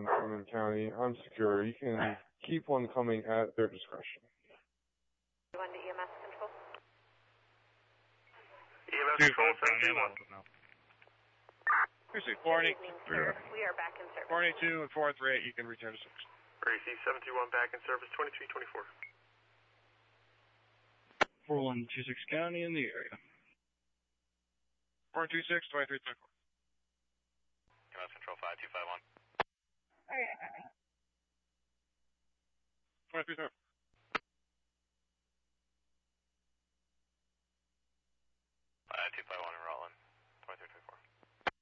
from the county. I'm secure. You can keep one coming at their discretion. One to EMS control. EMS control 721. 482. We are back in service. 482 and 438, you can return to 6. RAC 721 back in service 2324. 4126 County in the area. 426, 2324. EMS control 5251. 2324.